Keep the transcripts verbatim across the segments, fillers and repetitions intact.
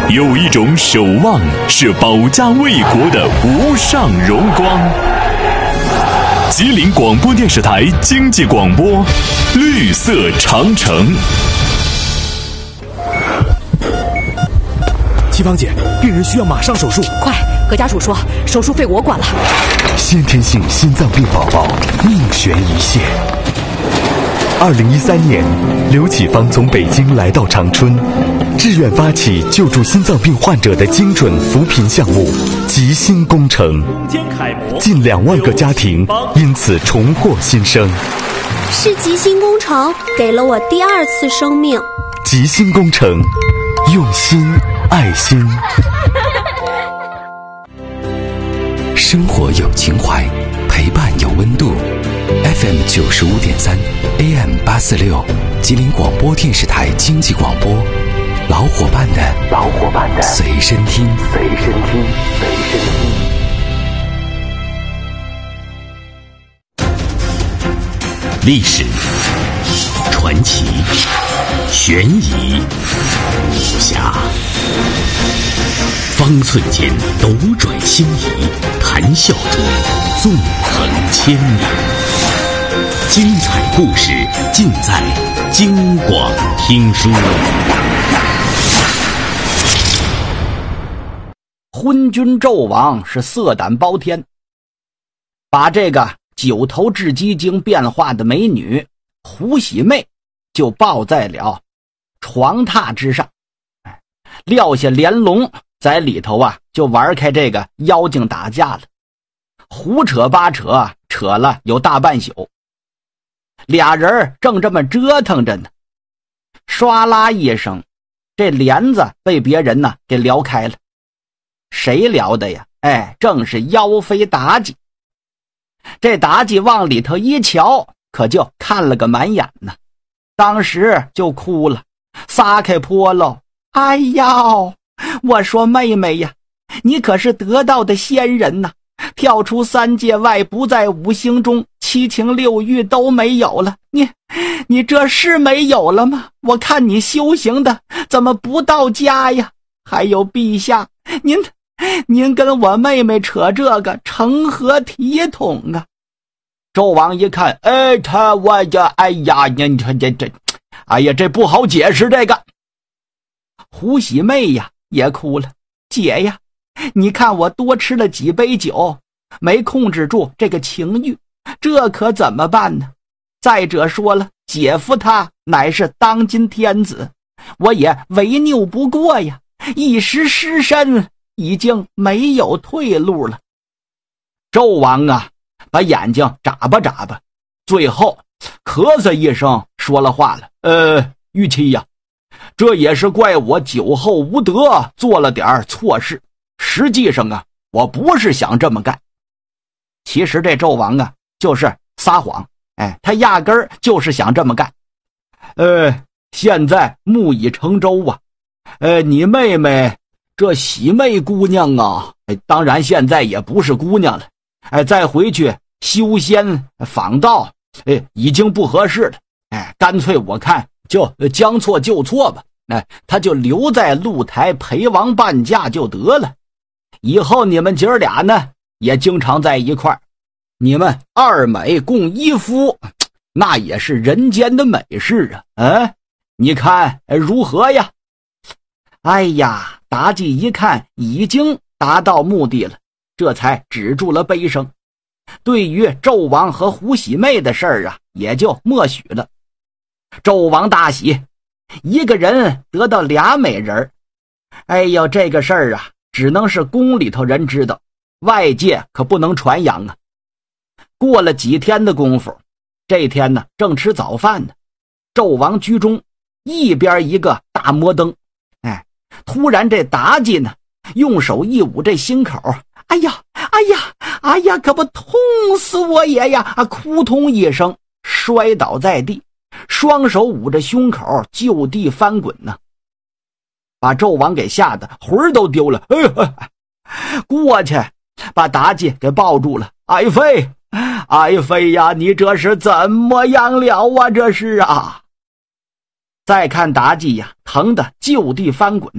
有一种守望是保家卫国的无上荣光。吉林广播电视台经济广播，绿色长城。 齐芳姐，病人需要马上手术， 快！何家属说手术费我管了。 先天性心脏病宝宝命悬一线。二零一三年，刘启芳从北京来到长春，志愿发起救助心脏病患者的精准扶贫项目“吉心工程”，近两万个家庭因此重获新生。 是吉心工程给了我第二次生命。 吉心工程，用心爱心。生活有情怀，陪伴有温度。F M 九十五点三 ，A M 八四六，吉林广播电视台经济广播，老伙伴的老伙伴的随身听，随身听，随身听。历史、传奇、悬疑、武侠，方寸间斗转星移，谈笑中纵横千年。精彩故事尽在京广听书。 昏君纣王是色胆包天，把这个九头雉鸡精变化的美女胡喜妹就抱在了床榻之上，撂下帘笼在里头啊，就玩开这个妖精打架了，胡扯八扯，扯了有大半宿。俩人正这么折腾着呢，唰啦一声，这帘子被别人呢给撩开了。谁撩的呀？哎，正是妖妃妲己。这妲己往里头一瞧，可就看了个满眼呢，当时就哭了，撒开泼喽。哎呀，我说妹妹呀，你可是得道的仙人呐，跳出三界外，不在五行中，七情六欲都没有了，你你这是没有了吗？我看你修行的怎么不到家呀？还有陛下，您您跟我妹妹扯这个成何体统啊？纣王一看，哎，他我呀，哎呀，你这这这，哎呀，这不好解释这个。胡喜妹呀也哭了，姐呀，你看我多吃了几杯酒，没控制住这个情欲，这可怎么办呢？再者说了，姐夫他乃是当今天子，我也违拗不过呀，一时失身，已经没有退路了。纣王啊，把眼睛眨巴眨巴，最后咳嗽一声说了话了，呃，玉妻呀，这也是怪我酒后无德，做了点错事，实际上啊，我不是想这么干。其实这纣王啊就是撒谎，哎，他压根儿就是想这么干。呃，现在木已成舟啊，呃，你妹妹这喜妹姑娘啊，哎，当然现在也不是姑娘了，哎，再回去修仙访道，哎，已经不合适了，哎，干脆我看就将错就错吧，哎，他就留在露台陪王伴驾就得了。以后你们姐儿俩呢，也经常在一块儿，你们二美共一夫，那也是人间的美事啊！啊，你看如何呀？哎呀，妲己一看已经达到目的了，这才止住了悲声。对于纣王和胡喜妹的事儿啊，也就默许了。纣王大喜，一个人得到俩美人。哎呦，这个事儿啊，只能是宫里头人知道，外界可不能传扬啊。过了几天的功夫，这天呢正吃早饭呢，纣王居中，一边一个大摩灯，哎，突然这妲己呢用手一捂这心口，哎呀哎呀哎呀，可不痛死我爷呀！啊，扑通一声摔倒在地，双手捂着胸口就地翻滚呢，把纣王给吓得魂儿都丢了。哎呀，过去把妲己给抱住了。爱妃，爱妃呀，你这是怎么样了啊？这是啊！再看妲己呀，疼得就地翻滚，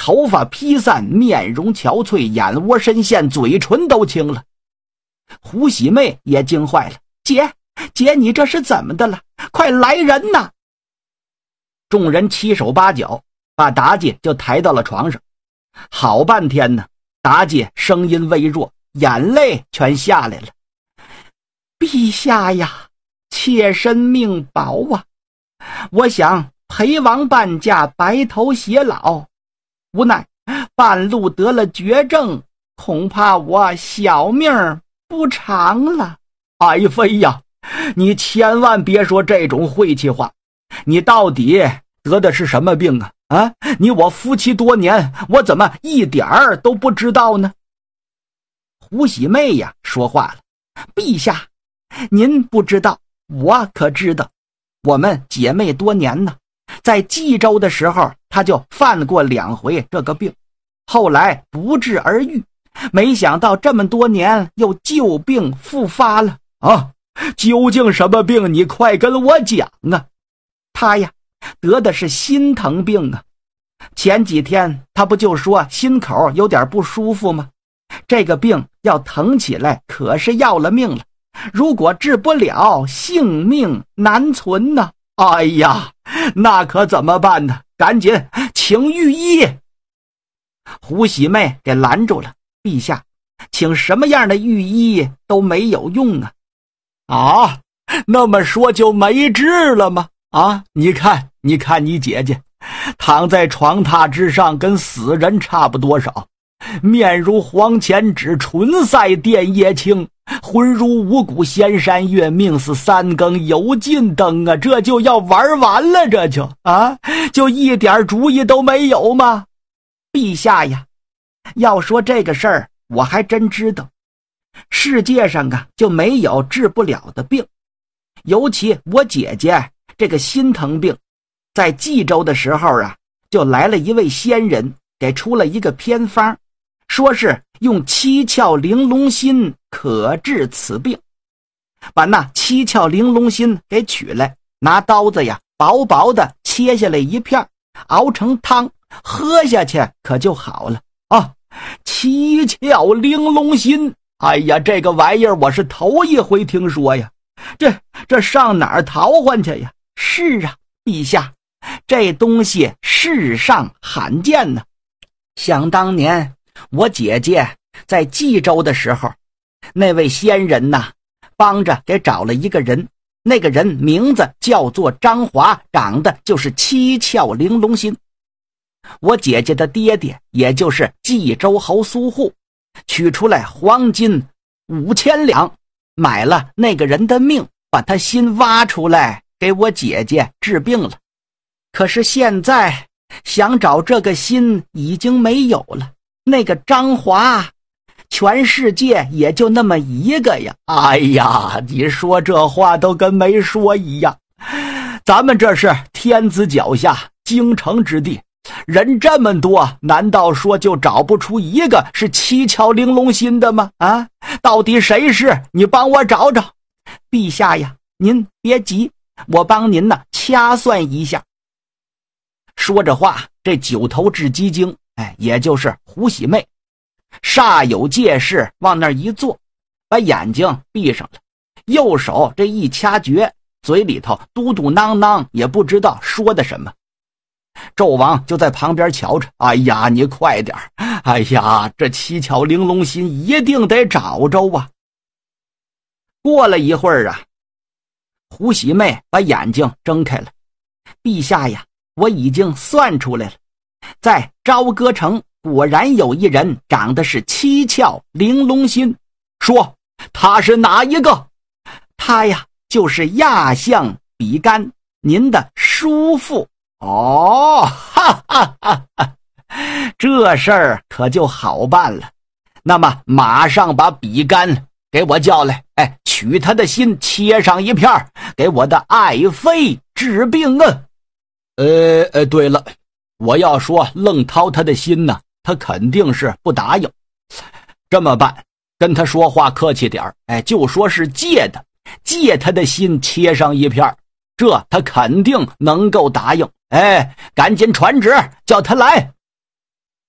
头发披散，面容憔悴，眼窝深陷，嘴唇都青了。胡喜妹也惊坏了，姐姐，你这是怎么的了？快来人呐！众人七手八脚把妲己就抬到了床上。好半天呢，妲己声音微弱，眼泪全下来了。陛下呀，妾身命薄啊，我想陪王伴驾白头偕老，无奈半路得了绝症，恐怕我小命不长了。爱妃呀，你千万别说这种晦气话，你到底得的是什么病啊？啊，你我夫妻多年，我怎么一点儿都不知道呢？胡喜妹呀说话了，陛下，您不知道，我可知道。我们姐妹多年呢，在冀州的时候，她就犯过两回这个病，后来不治而愈，没想到这么多年又旧病复发了啊！究竟什么病？你快跟我讲啊！她呀，得的是心疼病啊。前几天她不就说心口有点不舒服吗？这个病要疼起来可是要了命了，如果治不了，性命难存呢。哎呀，那可怎么办呢？赶紧请御医。胡喜妹给拦住了，陛下，请什么样的御医都没有用啊。啊，那么说就没治了吗？啊，你看你看你姐姐躺在床榻之上，跟死人差不多少，面如黄钱纸，唇赛电叶青，魂如五谷仙山月，命似三更油尽灯啊！这就要玩完了，这就啊，就一点主意都没有吗？陛下呀，要说这个事儿，我还真知道，世界上啊就没有治不了的病，尤其我姐姐这个心疼病，在冀州的时候啊，就来了一位仙人，给出了一个偏方，说是用七窍玲珑心可治此病。把那七窍玲珑心给取来，拿刀子呀薄薄的切下来一片，熬成汤，喝下去可就好了啊！七窍玲珑心，哎呀，这个玩意儿我是头一回听说呀，这这上哪儿淘换去呀？是啊，陛下，这东西世上罕见呢。想当年我姐姐在冀州的时候，那位仙人呐，帮着给找了一个人，那个人名字叫做张华，长得就是七窍玲珑心。我姐姐的爹爹也就是冀州侯苏护，取出来黄金五千两，买了那个人的命，把他心挖出来给我姐姐治病了。可是现在想找这个心已经没有了，那个张华全世界也就那么一个呀。哎呀，你说这话都跟没说一样，咱们这是天子脚下京城之地，人这么多，难道说就找不出一个是七窍玲珑心的吗？啊，到底谁是？你帮我找找。陛下呀，您别急，我帮您呢掐算一下。说着话，这九头雉鸡精，哎，也就是胡喜妹，煞有介事往那儿一坐，把眼睛闭上了，右手这一掐诀，嘴里头嘟嘟囔囔，也不知道说的什么。纣王就在旁边瞧着，哎呀，你快点，哎呀，这七窍玲珑心一定得找着啊。过了一会儿啊，胡喜妹把眼睛睁开了。陛下呀，我已经算出来了，在朝歌城果然有一人长得是七窍玲珑心。说他是哪一个？他呀就是亚相比干，您的叔父。哦，哈哈哈哈，这事儿可就好办了。那么马上把比干给我叫来，哎，取他的心切上一片，给我的爱妃治病啊。呃呃，对了，我要说愣掏他的心呢，他肯定是不答应。这么办，跟他说话客气点，哎，就说是借的，借他的心切上一片，这他肯定能够答应。哎，赶紧传旨叫他来。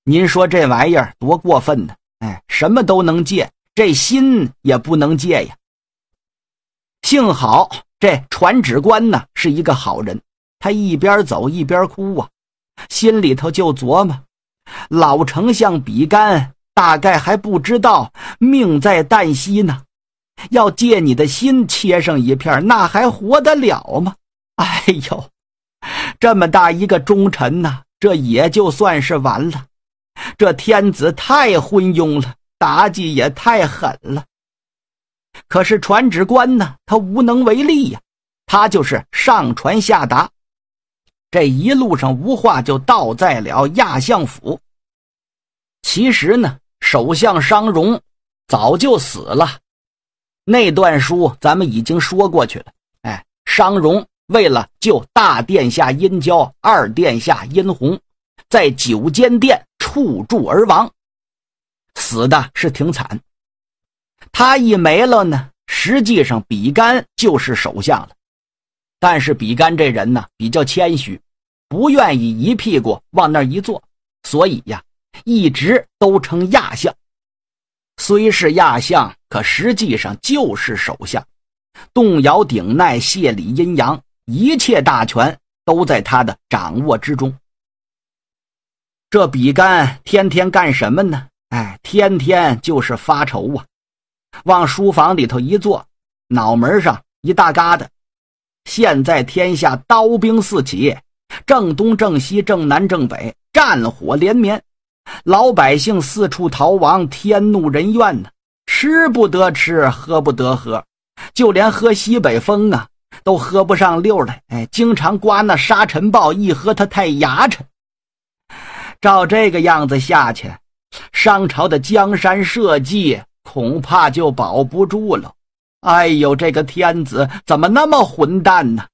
您说这玩意儿多过分呢？哎，什么都能借，这心也不能借呀。幸好这传旨官呢是一个好人，他一边走一边哭啊，心里头就琢磨，老丞相比干大概还不知道命在旦夕呢，要借你的心切上一片，那还活得了吗？哎呦，这么大一个忠臣呐，这也就算是完了。这天子太昏庸了，妲己也太狠了。可是传旨官呢，他无能为力呀，他就是上传下达。这一路上无话就到在了亚相府。其实呢，首相商容早就死了，那段书咱们已经说过去了。哎，商容为了救大殿下殷郊、二殿下殷红，在九间殿触柱而亡，死的是挺惨。他一没了呢，实际上比干就是首相了。但是比干这人呢比较谦虚，不愿意一屁股往那儿一坐，所以呀一直都称亚相。虽是亚相，可实际上就是首相，动摇顶鼐，谢理阴阳，一切大权都在他的掌握之中。这比干天天干什么呢？哎，天天就是发愁啊。往书房里头一坐，脑门上一大疙瘩。现在天下刀兵四起，正东正西正南正北，战火连绵，老百姓四处逃亡，天怒人怨呢，吃不得吃，喝不得喝，就连喝西北风啊都喝不上溜来。哎，经常刮那沙尘暴，一喝它太牙碜。照这个样子下去，商朝的江山社稷恐怕就保不住了。哎呦，这个天子怎么那么混蛋呢？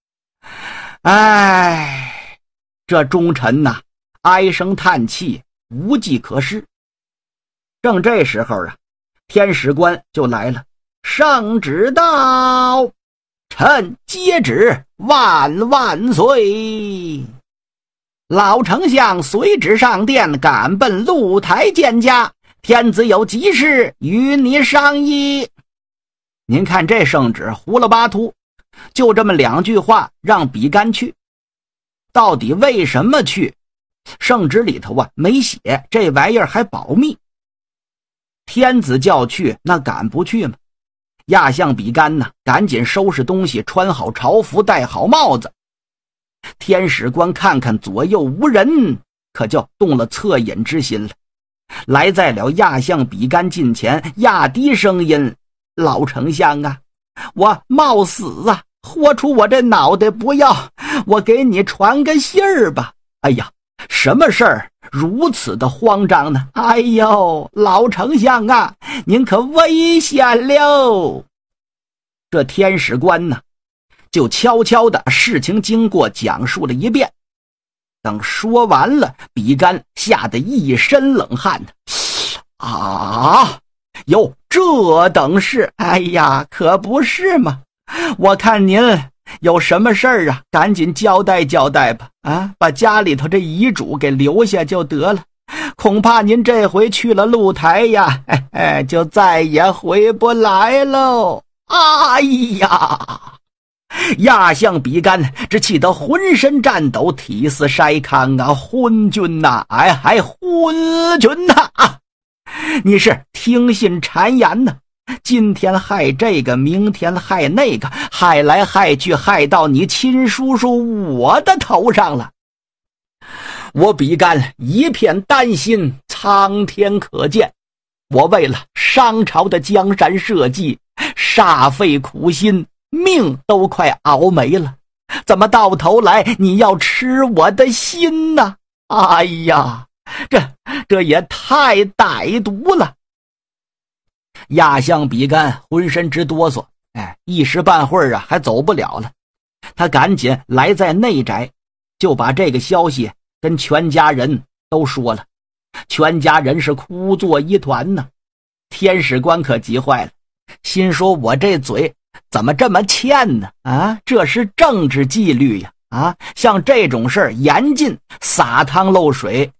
哎，这忠臣呐，唉声叹气，无计可施。正这时候啊，天使官就来了。圣旨到，臣接旨，万万岁。老丞相随旨上殿，赶奔露台见驾。天子有急事与你商议。您看这圣旨胡了八秃，就这么两句话让比干去。到底为什么去？圣旨里头啊没写，这玩意儿还保密。天子叫去，那敢不去吗？亚相比干呢，赶紧收拾东西，穿好朝服，戴好帽子。天使官看看左右无人，可就动了恻隐之心了。来在了亚相比干近前，压低声音：老丞相啊，我冒死啊，豁出我这脑袋不要，我给你传个信儿吧。哎呀，什么事儿如此的慌张呢？哎呦，老丞相啊，您可危险了。这天使官呢就悄悄的事情经过讲述了一遍。等说完了，比干吓得一身冷汗。啊，有这等事？哎呀，可不是嘛。我看您有什么事儿啊，赶紧交代交代吧。啊，把家里头这遗嘱给留下就得了。恐怕您这回去了露台呀，哎哎，就再也回不来喽。哎呀！亚相比干只气得浑身颤抖，体似筛糠啊！昏君呐、啊，哎，还昏君呐、啊！你是听信谗言呢？今天害这个，明天害那个，害来害去，害到你亲叔叔我的头上了。我比干一片担心，苍天可见。我为了商朝的江山社稷，煞费苦心，命都快熬没了，怎么到头来你要吃我的心呢？哎呀，这这也太歹毒了。亚相比干浑身直哆嗦，哎，一时半会儿啊还走不了了。他赶紧来在内宅，就把这个消息跟全家人都说了。全家人是哭作一团呢。天使官可急坏了，心说我这嘴怎么这么欠呢？啊，这是政治纪律呀！啊，像这种事儿严禁撒汤漏水，